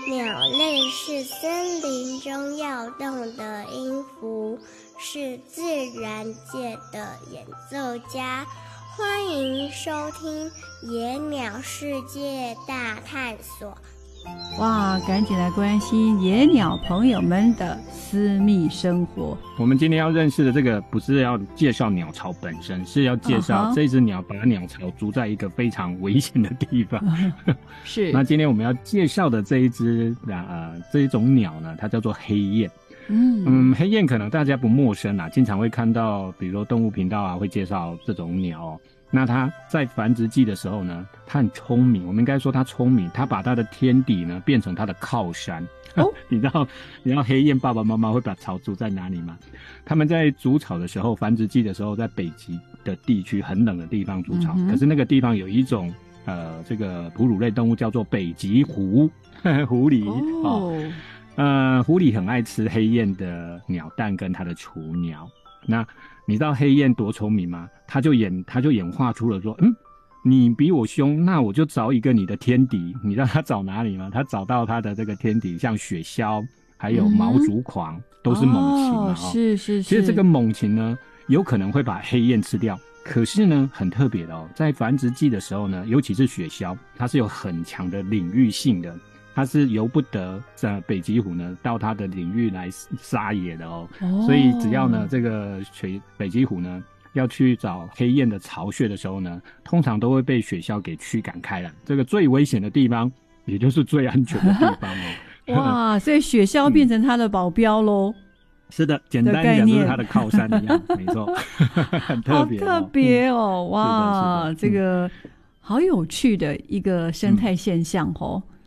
鸟类是森林中要动的音符，是自然界的演奏家。欢迎收听《野鸟世界大探索》。 哇，赶紧来关心野鸟朋友们的私密生活。 我们今天要认识的这个不是要介绍鸟巢本身，是要介绍这只鸟把鸟巢筑在一个非常危险的地方。 是。 那今天我们要介绍的这一种鸟呢，它叫做黑雁。黑雁可能大家不陌生啦，经常会看到，比如说动物频道啊会介绍这种鸟哦。那它在繁殖季的时候呢，它很聪明，我们应该说它聪明，它把它的天敌呢变成它的靠山。你知道黑雁爸爸妈妈会把巢筑在哪里吗？他们在筑巢的时候，繁殖季的时候，在北极的地区很冷的地方筑巢，可是那个地方有一种这个哺乳类动物叫做北极狐狐狸狐狸很爱吃黑雁的鸟蛋跟它的雏鸟。那你知道黑雁多聪明吗？它就演化出了说，你比我凶，那我就找一个你的天敌。你知道它找哪里吗？它找到它的这个天敌，像雪鸮还有毛竹狂，都是猛禽嘛。 是。 其实这个猛禽呢，有可能会把黑雁吃掉。可是呢，很特别的哦，在繁殖季的时候呢，尤其是雪鸮，它是有很强的领域性的。它是由不得北极狐呢到它的领域来撒野的哦，所以只要呢这个北极狐呢要去找黑雁的巢穴的时候呢，通常都会被雪鸮给驱赶开了。这个最危险的地方，也就是最安全的地方哦。 哇，所以雪鸮变成它的保镖咯。 是的，简单讲就是它的靠山一样，没错，很特别， 好特别哦。哇，这个好有趣的一个生态现象哦。